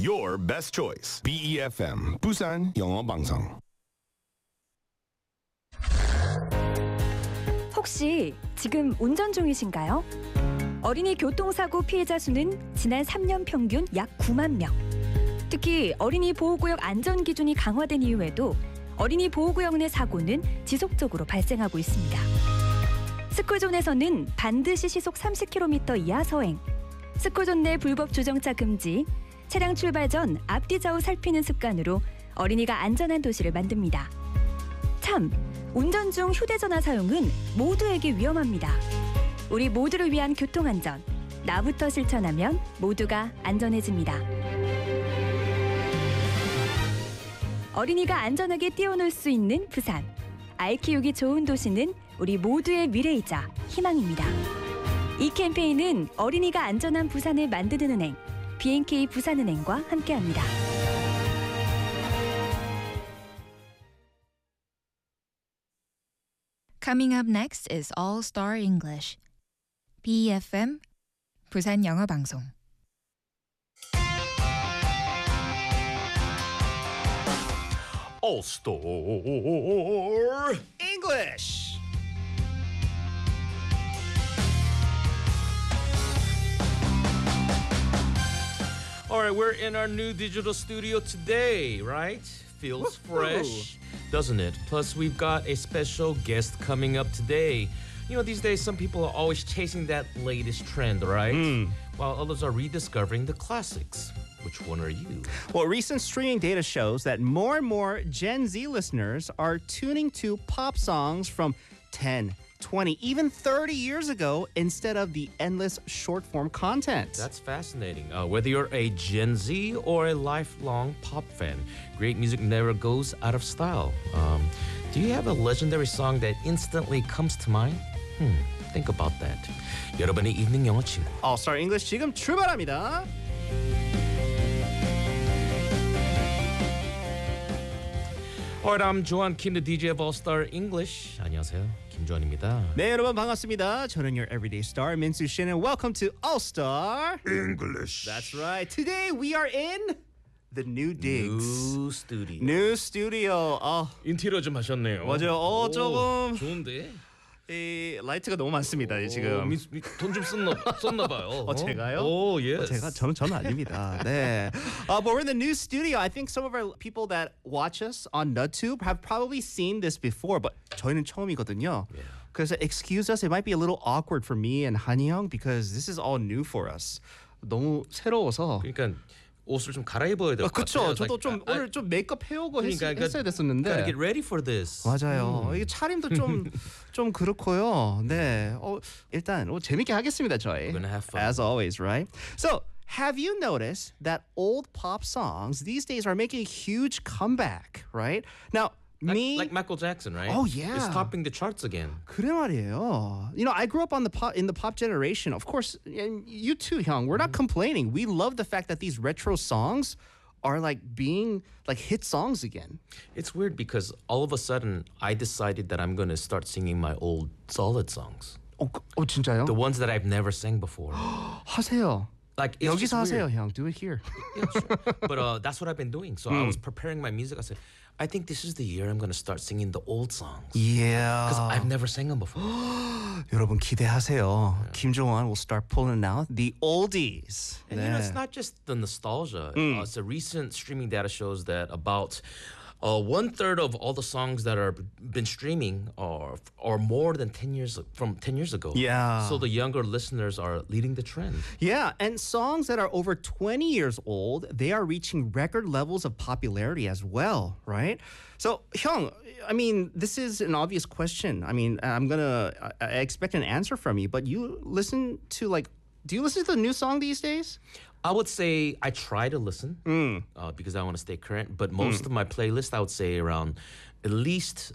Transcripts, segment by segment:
your best choice. BEFM 부산 영어 방송. 혹시 지금 운전 중이신가요? 어린이 교통사고 피해자 수는 지난 3년 평균 약 9만 명. 특히 어린이 보호구역 안전 기준이 강화된 이후에도 어린이 보호구역 내 사고는 지속적으로 발생하고 있습니다. 스쿨존에서는 반드시 시속 30km 이하 서행, 스쿨존 내 불법 주정차 금지, 차량 출발 전 앞뒤 좌우 살피는 습관으로 어린이가 안전한 도시를 만듭니다. 참, 운전 중 휴대전화 사용은 모두에게 위험합니다. 우리 모두를 위한 교통안전, 나부터 실천하면 모두가 안전해집니다. 어린이가 안전하게 뛰어놀 수 있는 부산. 아이 키우기 좋은 도시는 우리 모두의 미래이자 희망입니다. 이 캠페인은 어린이가 안전한 부산을 만드는 은행, B&K 부산은행과 함께합니다. Coming up next is All Star English. BEFM 부산 영어 방송. All Star English. All right, we're in our new digital studio today, right? Feels fresh, doesn't it? Plus, we've got a special guest coming up today. You know, these days, some people are always chasing that latest trend, right? While others are rediscovering the classics. Which one are you? Well, recent streaming data shows that more and more Gen Z listeners are tuning to pop songs from 10, 20, even 30 years ago instead of the endless short-form content. That's fascinating. Whether you're a Gen Z or a lifelong pop fan, great music never goes out of style. Do you have a legendary song that instantly comes to mind? Think about that. 여러분의 이브닝 영어 친구. All Star English 지금 출발합니다. Alright, I'm Joan Kim, the DJ of All Star English. 안녕하세요, 김조한입니다. 네, 여러분 반갑습니다. 저는 your everyday star 민수 씨, and welcome to All Star English. That's right. Today we are in the new digs. New studio. New studio. 인테리어 좀 하셨네요. 맞아요. 조금 좋은데. 이 라이트가 너무 많습니다. 지금. 돈 좀 썼나 봐요. 제가요? 오, yes. 저는 아닙니다. 네. But we're in the new studio. I think some of our people that watch us on NutTube have probably seen this before, but 저희는 처음이거든요. 그래서 excuse us, it might be a little awkward for me and 한이 형 because this is all new for us. 너무 새로워서. 그러니까 옷을 좀 갈아입어야 될 것 같아요. 그렇죠. 저도 좀 오늘 좀 메이크업 해오고 그러니까 했어야 됐었는데. Gotta get ready for this. 맞아요. 이게 차림도 좀 그렇고요. 네. 일단 재밌게 하겠습니다, 저희. We're gonna have fun. As always, right? So, have you noticed that old pop songs these days are making a huge comeback, right? Now, like Michael Jackson, right? Oh, yeah. It's topping the charts again. 그래 말이에요. You know, I grew up in the pop generation. Of course, and you too, Hyung. We're not complaining. We love the fact that these retro songs are like being like hit songs again. It's weird because all of a sudden I decided that I'm going to start singing my old solid songs. 진짜요? The ones that I've never sang before. 하세요. Like it's 여기서 just 하세요, weird. 형. Do it here. Yeah, sure. But that's what I've been doing. So I was preparing my music. I said, I think this is the year I'm going to start singing the old songs. Yeah. Because I've never sang them before. 여러분 기대하세요. 김종환 will start pulling out the oldies. And you know, it's not just the nostalgia. It's a recent streaming data shows that about 1/3 of all the songs that are been streaming are more than 10 years ago. Yeah. So the younger listeners are leading the trend. Yeah, and songs that are over 20 years old, they are reaching record levels of popularity as well, right? So, Hyung, I mean, this is an obvious question. I mean, I expect an answer from you, but do you listen to the new song these days? I would say I try to listen because I want to stay current. But most of my playlist, I would say around at least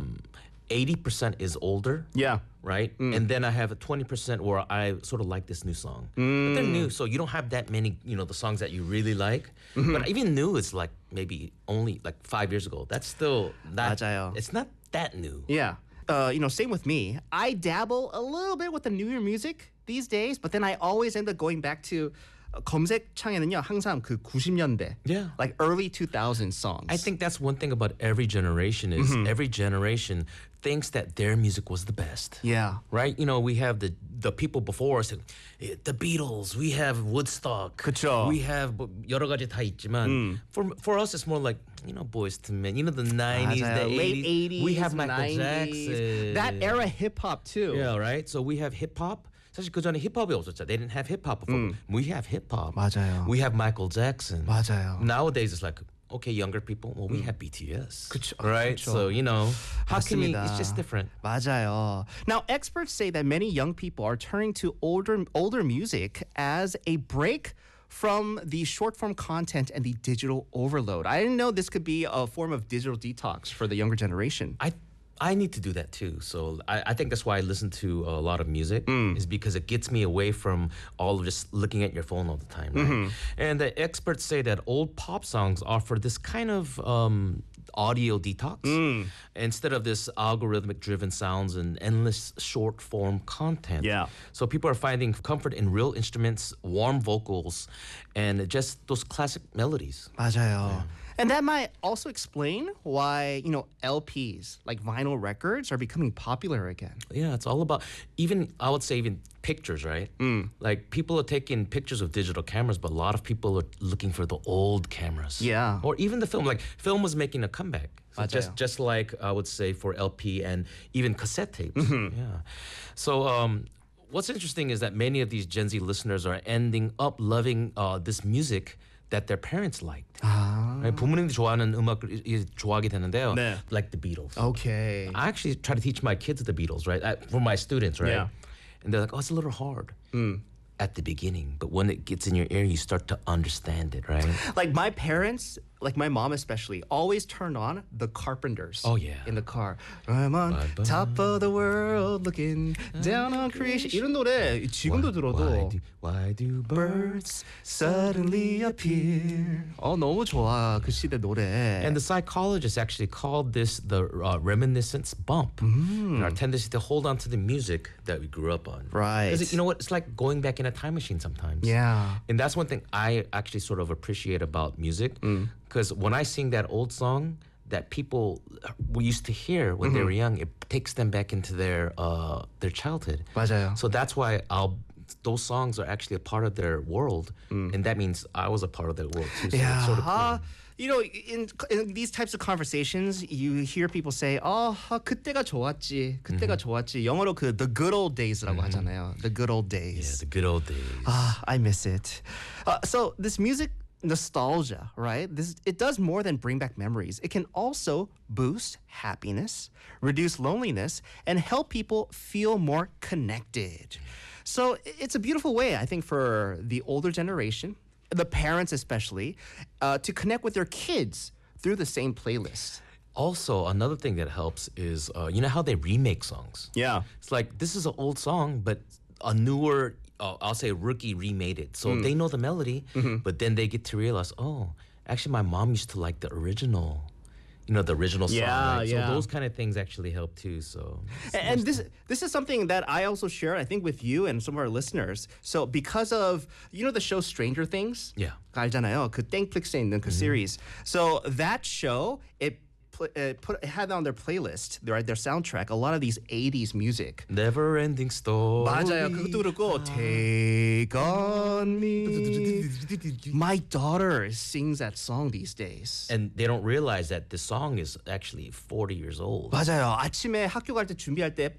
80% is older. Yeah. Right? And then I have a 20% where I sort of like this new song. But they're new, so you don't have that many, the songs that you really like. But even new, it's like maybe only like 5 years ago. That's still not, 맞아요. it's not that new. Yeah. Same with me. I dabble a little bit with the newer music these days, but then I always end up going back to 검색창에는요 항상 그 90년대, Yeah. like early 2000 songs. I think that's one thing about every generation is every generation thinks that their music was the best. Yeah. Right? You know, we have the people before us, the Beatles, we have Woodstock. 그쵸. We have 뭐 여러 가지 다 있지만 for us it's more like, you know, Boyz II Men, you know, the 90s, 맞아요. the late 80s. We have Michael 90s. Jackson. That era hip hop too. Yeah, right? So we have hip hop. 사실 그 전에 힙합이 없었잖아. They didn't have hip hop before. We have hip hop. 맞아요. We have Michael Jackson. 맞아요. Nowadays it's like, okay, younger people, well, we have BTS. 그쵸. Right? 그쵸. So, you know, how can we, 맞습니다. it's just different. 맞아요. Now, experts say that many young people are turning to older music as a break from the short form content and the digital overload. I didn't know this could be a form of digital detox for the younger generation. I need to do that too. So I think that's why I listen to a lot of music is because it gets me away from all of just looking at your phone all the time. Right? And the experts say that old pop songs offer this kind of audio detox instead of this algorithmic driven sounds and endless short form content. Yeah. So people are finding comfort in real instruments, warm vocals, and just those classic melodies. 맞아요. And that might also explain why, LPs, like vinyl records, are becoming popular again. Yeah, it's all about I would say even pictures, right? Like people are taking pictures with digital cameras, but a lot of people are looking for the old cameras. Yeah. Or even the film. Like film was making a comeback. So 맞아요. just like I would say for LP and even cassette tapes. Yeah. So what's interesting is that many of these Gen Z listeners are ending up loving this music that their parents liked. Right? 부모님들이 좋아하는 음악을 좋아하게 되는데요. 네. Like the Beatles. Okay. I actually try to teach my kids the Beatles, right? For my students, right? Yeah. And they're like, oh, it's a little hard at the beginning. But when it gets in your ear, you start to understand it, right? Like my parents, like my mom especially, always turned on the Carpenters. Oh, yeah. In the car. I'm on Bye-bye. top of the world looking down on creation. 이런 노래 지금도 들어도 Why do birds? suddenly appear. 너무 좋아 그 시대 노래. And the psychologists actually called this the reminiscence bump. Our tendency to hold on to the music that we grew up on. Right. Because you know what? It's like going back in a time machine sometimes. Yeah. And that's one thing I actually sort of appreciate about music. Because when I sing that old song that people we used to hear when they were young, it takes them back into their childhood. 맞아요. So that's why those songs are actually a part of their world. And that means I was a part of their world too. So Yeah. it's sort of cool. In these types of conversations, you hear people say, 그때가 좋았지, 그때가 좋았지. 영어로 the good old days라고 하잖아요. The good old days. Yeah, the good old days. I miss it. So this music nostalgia, right? It does more than bring back memories. It can also boost happiness, reduce loneliness, and help people feel more connected. So it's a beautiful way, I think, for the older generation, the parents especially, to connect with their kids through the same playlist. Also, another thing that helps is, you know how they remake songs? Yeah. It's like, this is an old song, but a newer, I'll say rookie remade it. So they know the melody, but then they get to realize, actually my mom used to like the original. The original song. Yeah, right? yeah. So those kind of things actually help too. So And this is something that I also share, I think, with you and some of our listeners. So because of, the show Stranger Things? Yeah. 알잖아요. 그 땡플릭스에 있는 그 series. So that show, it had on their playlist, right, their soundtrack, a lot of these 80s music. Never ending story. 맞아요. 그것도 그렇고 Take on me. My daughter sings that song these days. And they don't realize that the song is actually 40 years old. 맞아요. 아침에 학교 갈 때 준비할 때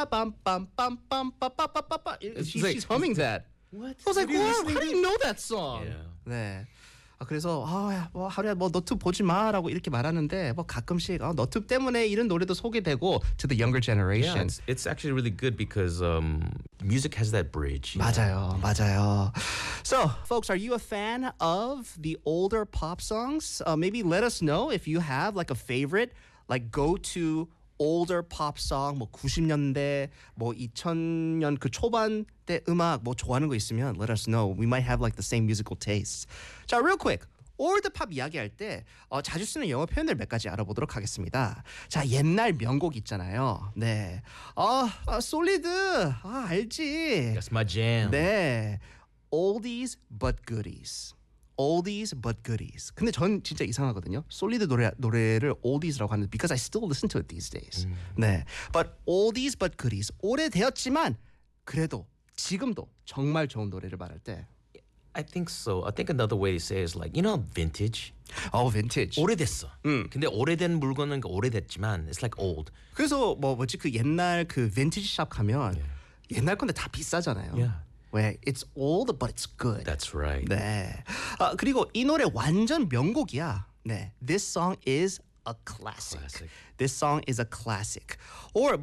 빠바바밤빰빰빰빰빰빰빰빰빰 she's humming that. What? I was like, wow, how do you know that song? Yeah. 네. 그래서 하루에 너튜브 보지 마라고 이렇게 말하는데 가끔씩 너튜브 때문에 이런 노래도 소개되고 to the younger generation. Yeah, it's actually really good because music has that bridge. 맞아요. So, folks, are you a fan of the older pop songs? Maybe let us know if you have like a favorite, like go-to older pop song, 90년대, 2000년 그 초반 때 음악 좋아하는 거 있으면 let us know. We might have like the same musical tastes. 자, real quick. 올드 팝 이야기할 때 자주 쓰는 영어 표현들 몇 가지 알아보도록 하겠습니다. 자, 옛날 명곡 있잖아요. 네. 솔리드. 알지. That's my jam. 네. oldies but goodies. oldies but goodies. 근데 전 진짜 이상하거든요. 솔리드 노래를 oldies라고 하는데 because I still listen to it these days. 네. But oldies but goodies. 오래되었지만 그래도 지금도 정말 좋은 노래를 말할 때 I think so. I think another way to say it is like, vintage. vintage. 오래됐어. 근데 오래된 물건은 오래됐지만 it's like old. 그래서 뭐지 그 옛날 그 vintage 샵 가면 옛날 건데 다 비싸잖아요. Yeah. 왜 it's old but it's good. That's right. 네. 그리고 이 노래 완전 명곡이야. 네. This song is a classic. This song is a classic. Or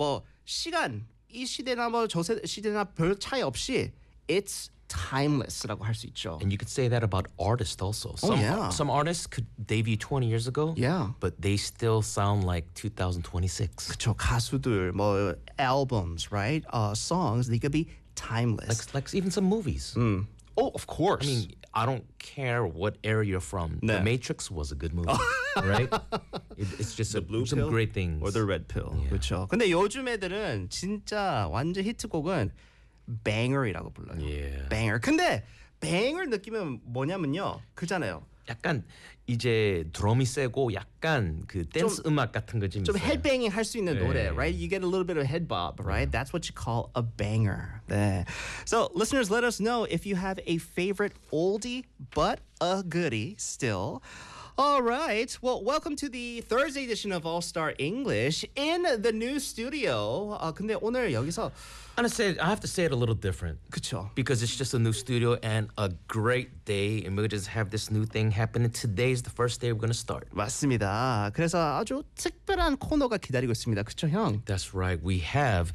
시간 이 시대나 저 시대나 별 차이 없이 it's timeless라고 할 수 있죠. And you could say that about artists also. Some artists could debut 20 years ago, but they still sound like 2026. 그렇죠. 가수들 albums, right? Songs they could be timeless. Like even some movies. Oh, of course. I mean, I don't care what era you're from. 네. The Matrix was a good movie, right? It's just some great things. Or the red pill. 그렇죠. 근데 요즘 애들은 진짜 완전 히트곡은 banger이라고 불러요. Yeah. banger. 근데 banger 느낌은 뭐냐면요. 그잖아요. 약간 이제 드럼이 세고 약간 그 댄스 음악 같은 거 좀 좀 있어요. headbanging 할 수 있는 노래, right? You get a little bit of head bob, right? That's what you call a banger. 네. So listeners, let us know if you have a favorite oldie but a goodie still. All right. Well, welcome to the Thursday edition of All Star English in the new studio. 근데 오늘 여기서 I have to say it a little different. 그쵸. Because it's just a new studio and a great day, and we'll just have this new thing happening. Today's the first day we're gonna start. 맞습니다. 그래서 아주 특별한 코너가 기다리고 있습니다. 그쵸, 형? That's right. We have,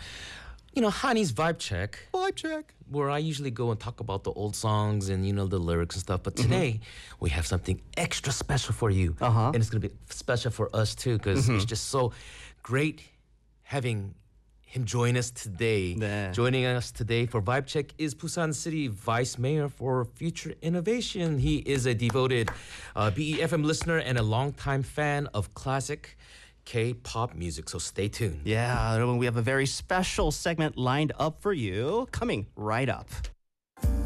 Hani's Vibe Check. Vibe check. Where I usually go and talk about the old songs and the lyrics and stuff. But today we have something extra special for you, and it's gonna be special for us too because it's just so great having him join us today. 네. Joining us today for Vibe Check is Busan City Vice Mayor for Future Innovation. He is a devoted BEFM listener and a longtime fan of classic K-pop music. So stay tuned. Yeah, 여러분, we have a very special segment lined up for you coming right up.